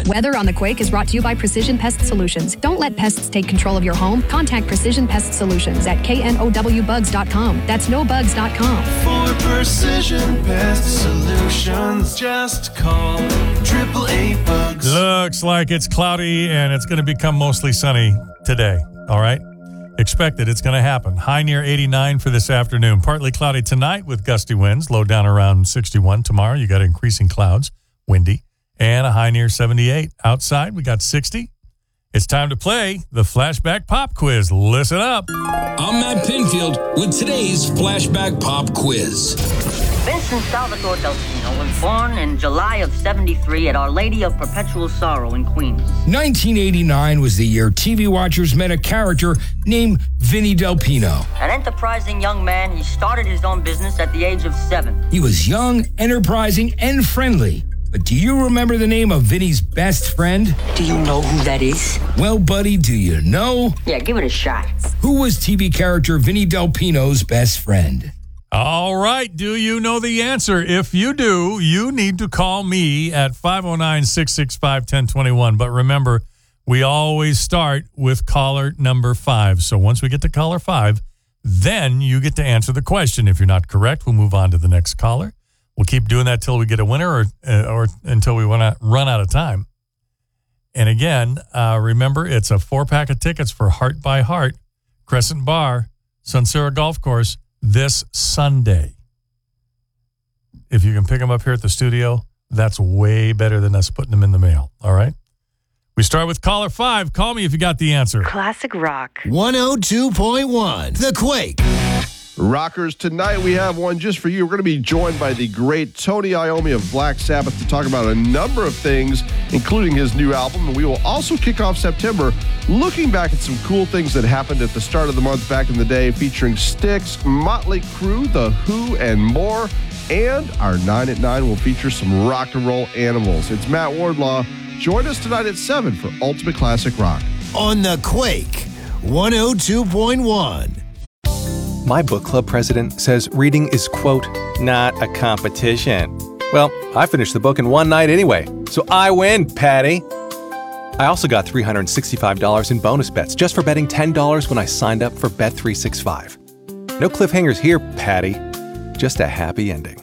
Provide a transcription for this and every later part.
Weather on the Quake is brought to you by Precision Pest Solutions. Don't let pests take control of your home. Contact Precision Pest Solutions at knowbugs.com. That's nobugs.com. For Precision Pest Solutions, just call 888-BUGS. Looks like it's cloudy and it's going to become mostly sunny today. All right? Expect it. It's going to happen. High near 89 for this afternoon. Partly cloudy tonight with gusty winds. Low down around 61. Tomorrow, you got increasing clouds, windy, and a high near 78. Outside, we got 60. It's time to play the Flashback Pop Quiz. Listen up. I'm Matt Pinfield with today's Flashback Pop Quiz. Vincent Salvatore Delfino was born in July of 73 at Our Lady of Perpetual Sorrow in Queens. 1989 was the year TV watchers met a character named Vinny Delpino. An enterprising young man, he started his own business at the age of 7. He was young, enterprising, and friendly. But do you remember the name of Vinny's best friend? Do you know who that is? Well, buddy, do you know? Yeah, give it a shot. Who was TV character Vinny Delpino's best friend? All right. Do you know the answer? If you do, you need to call me at 509-665-1021. But remember, we always start with caller number 5. So once we get to caller 5, then you get to answer the question. If you're not correct, we'll move on to the next caller. We'll keep doing that till we get a winner or until we run out of time. And again, remember, it's a 4-pack of tickets for Heart by Heart, Crescent Bar, Sunsera Golf Course, this Sunday. If you can pick them up here at the studio, that's way better than us putting them in the mail. All right? We start with caller 5. Call me if you got the answer. Classic rock. 102.1, The Quake. Rockers, tonight we have one just for you. We're going to be joined by the great Tony Iommi of Black Sabbath to talk about a number of things, including his new album. And we will also kick off September looking back at some cool things that happened at the start of the month back in the day, featuring Styx, Motley Crue, The Who, and more. And our 9 at 9 will feature some rock and roll animals. It's Matt Wardlaw. Join us tonight at 7 for Ultimate Classic Rock. On The Quake, 102.1. My book club president says reading is, quote, not a competition. Well, I finished the book in one night anyway, so I win, Patty. I also got $365 in bonus bets just for betting $10 when I signed up for Bet365. No cliffhangers here, Patty. Just a happy ending.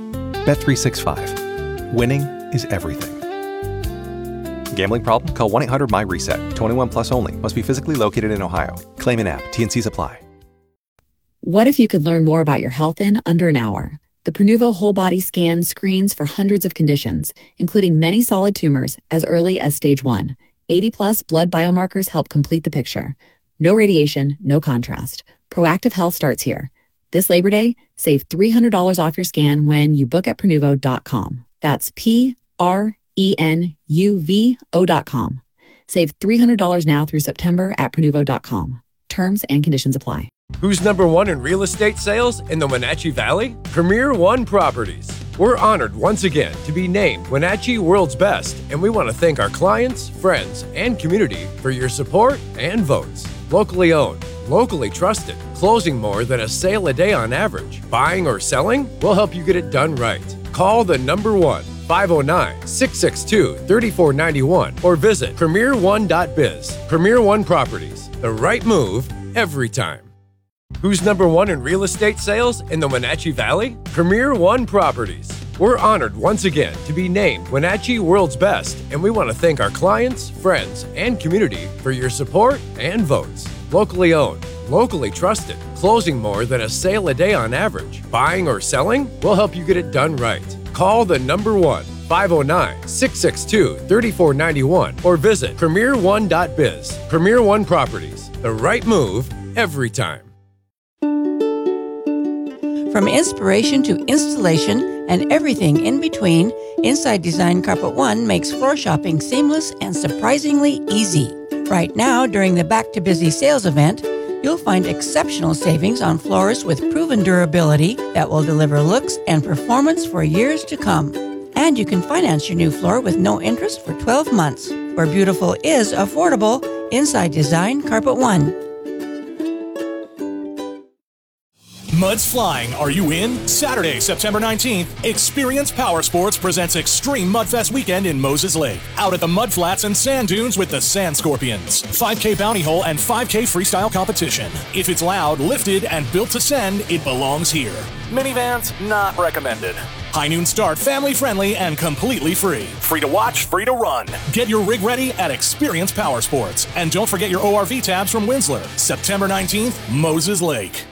Bet365. Winning is everything. Gambling problem? Call 1-800-MY-RESET. 21 plus only. Must be physically located in Ohio. Claim in app. T&Cs apply. What if you could learn more about your health in under an hour? The Prenuvo Whole Body Scan screens for hundreds of conditions, including many solid tumors as early as stage 1. 80-plus blood biomarkers help complete the picture. No radiation, no contrast. Proactive health starts here. This Labor Day, save $300 off your scan when you book at Prenuvo.com. That's Prenuvo.com. Save $300 now through September at Prenuvo.com. Terms and conditions apply. Who's number one in real estate sales in the Wenatchee Valley? Premier One Properties. We're honored once again to be named Wenatchee World's Best, and we want to thank our clients, friends, and community for your support and votes. Locally owned, locally trusted, closing more than a sale a day on average. Buying or selling? We'll help you get it done right. Call the number one, 509-662-3491, or visit premierone.biz. Premier One Properties. The right move every time. Who's number one in real estate sales in the Wenatchee Valley? Premier One Properties. We're honored once again to be named Wenatchee World's Best, and we want to thank our clients, friends, and community for your support and votes. Locally owned, locally trusted, closing more than a sale a day on average. Buying or selling? We'll help you get it done right. Call the number one, 509-662-3491, or visit premierone.biz. Premier One Properties. The right move every time. From inspiration to installation and everything in between, Inside Design Carpet One makes floor shopping seamless and surprisingly easy. Right now, during the Back to Busy sales event, you'll find exceptional savings on floors with proven durability that will deliver looks and performance for years to come. And you can finance your new floor with no interest for 12 months. Where beautiful is affordable, Inside Design Carpet One. Muds Flying, are you in? Saturday, September 19th, Experience Power Sports presents Extreme Mudfest Weekend in Moses Lake. Out at the Mud Flats and Sand Dunes with the Sand Scorpions. 5K bounty hole and 5K freestyle competition. If it's loud, lifted, and built to send, it belongs here. Minivans, not recommended. High noon start, family friendly, and completely free. Free to watch, free to run. Get your rig ready at Experience Power Sports. And don't forget your ORV tabs from Winsler. September 19th, Moses Lake.